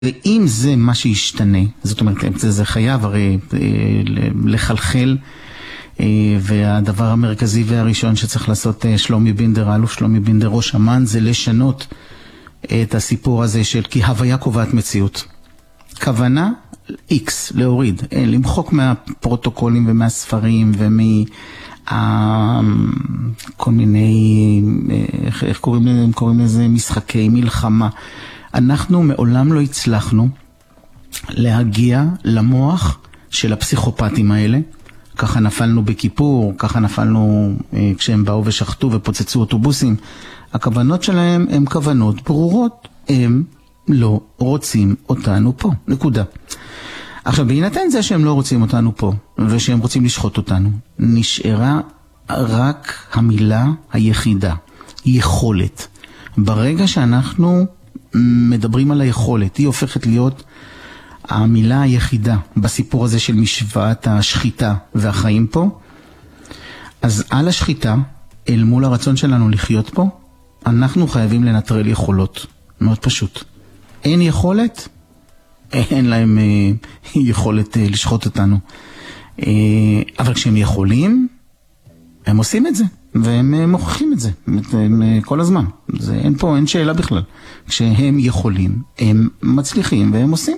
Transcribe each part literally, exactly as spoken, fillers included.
ואם זה מה שישתנה, זאת אומרת, זה, זה חייב הרי לחלחל, והדבר המרכזי והראשון שצריך לעשות שלומי בינדר, אלוף שלומי בינדר, ראש אמ"ן, זה לשנות את הסיפור הזה של כי הוויה קובעת מציאות. כוונה X, להוריד, למחוק מהפרוטוקולים ומהספרים ומכל מיני, איך קוראים לזה, קוראים לזה משחקי מלחמה. אנחנו מעולם לא הצלחנו להגיע למוח של הפסיכופטים האלה. ככה נפלנו בכיפור, ככה נפלנו אה, כשהם באו ושחטו ופוצצו אוטובוסים. הכוונות שלהם הם כוונות ברורות, הם לא רוצים אותנו פה, נקודה. עכשיו, בהינתן זה שהם לא רוצים אותנו פה, ושהם רוצים לשחוט אותנו, נשארה רק המילה היחידה, יכולת. ברגע שאנחנו מדברים על היכולת, היא הופכת להיות המילה היחידה בסיפור הזה של משוואת השחיטה והחיים פה. אז על השחיטה, אל מול הרצון שלנו לחיות פה, אנחנו חייבים לנטרל יכולות. מאוד פשוט. אין יכולת, אין להם אה, יכולת אה, לשחוט אותנו. אה, אבל כשהם יכולים, הם עושים את זה. והם אה, מוכיחים את זה. הם, אה, כל הזמן. זה, אין פה, אין שאלה בכלל. כשהם יכולים, הם מצליחים והם עושים.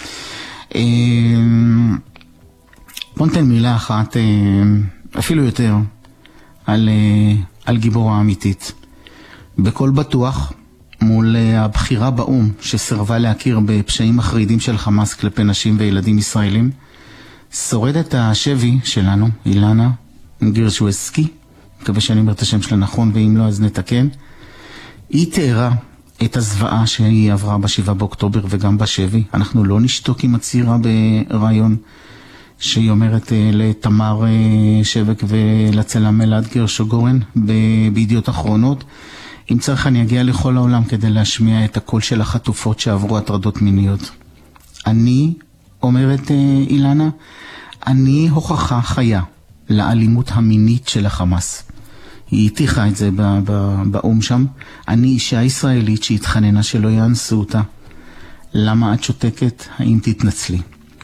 בוא ניתן מילה אחת, אפילו יותר, על, על גיבורה אמיתית. בכל בטוח, מול הבחירה באום שסרבה להכיר בפשעים מחרידים של חמאס כלפי נשים וילדים ישראלים, שורדת השבי שלנו, אילנה גירשוויסקי, מקווה שאני אומר את השם שלה נכון, ואם לא אז נתקן, היא תיארה את הזוועה שהיא עברה בשבעה באוקטובר וגם בשבי. אנחנו לא נשתוק עם הצירה ברעיון שהיא אומרת לתמר שבק ולצלם אלעד גרשוגורן בידיעות אחרונות. אם צריך אני אגיע לכל העולם כדי להשמיע את הקול של החטופות שעברו הטרדות מיניות. אני, אומרת אילנה, אני הוכחה חיה לאלימות המינית של החמאס. היא התיחה את זה באום שם. אני אישה ישראלית שהתחננה שלא יאנסו אותה. למה את שותקת? האם תתנצלי?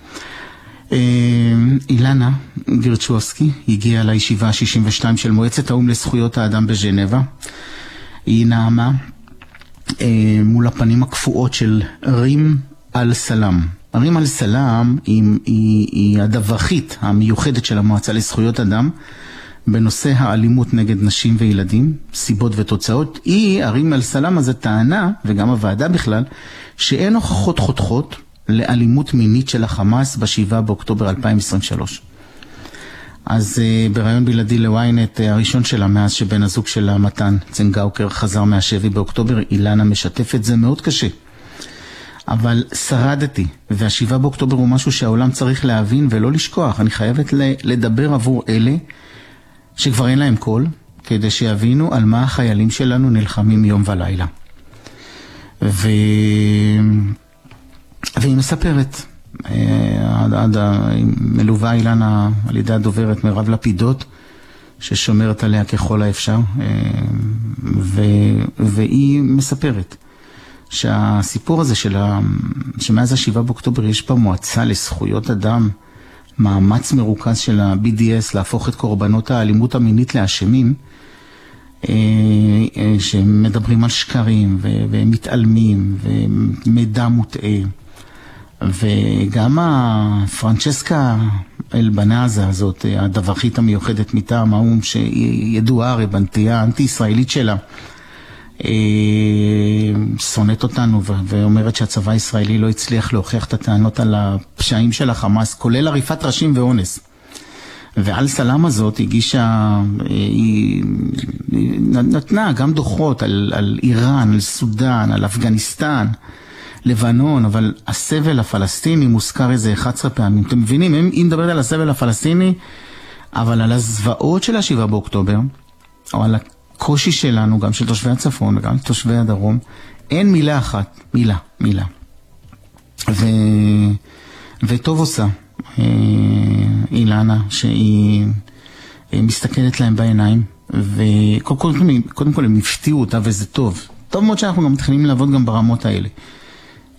אילנה גירצ'ובסקי הגיעה לישיבה ה-שישים ושתיים של מועצת האום לזכויות האדם בז'נבה. היא נעמה מול הפנים הקפואות של רים אל סלאם. רים אל סלאם היא, היא, היא הדווחית המיוחדת של המועצה לזכויות אדם בנושא האלימות נגד נשים וילדים, סיבות ותוצאות. היא, רים אל סלאם הזה טענה, וגם הוועדה בכלל, שאין הוכחות חותכות לאלימות מינית של החמאס בשבעה באוקטובר אלפיים עשרים ושלוש. אז uh, ברעיון בלעדי לוויינט uh, הראשון שלה מאז שבן הזוג שלה מתן צנגאוקר חזר מהשבי באוקטובר, אילנה משתפת, זה מאוד קשה. אבל שרדתי, והשבעה באוקטובר הוא משהו שהעולם צריך להבין ולא לשכוח. אני חייבת לדבר עבור אלה שכבר אין להם קול, כדי שיבינו על מה החיילים שלנו נלחמים יום ולילה. ו... והיא מספרת, עד, עד מלווה אילנה על ידי הדוברת מרב לפידות, ששומרת עליה ככל האפשר, ו... והיא מספרת שהסיפור הזה של ה... שמאז השבעה באוקטובר יש במועצה לזכויות אדם מאמץ מרוכז של ה-בי די אס להפוך את קורבנות האלימות המינית לאשמים, שמדברים על שקרים ומתעלמים ומידע מוטעה. וגם הפרנצ'סקה אלבנזה הזאת, הדווחית המיוחדת מטעם האום, שידועה הרי בנטייה האנטי-ישראלית שלה, שונאת אותנו ואומרת שהצבא הישראלי לא הצליח להוכיח את הטענות על הפשעים של החמאס, כולל עריפת ראשים ואונס. ועל סלאם הזאת הגישה, היא נתנה גם דוחות על, על איראן, על סודן, על אפגניסטן, לבנון, אבל הסבל הפלסטיני מוזכר איזה אחת עשרה פעמים. אתם מבינים, היא מדברת על הסבל הפלסטיני, אבל על הזוועות של השבעה באוקטובר, או על הקושי שלנו, גם של תושבי הצפון וגם של תושבי הדרום, אין מילה אחת, מילה, מילה. ו... וטוב עושה אילנה, שהיא מסתכלת להם בעיניים, וקודם כל, קודם כל הם הפתיעו אותה וזה טוב. טוב מאוד שאנחנו גם מתחילים לעבוד גם ברמות האלה.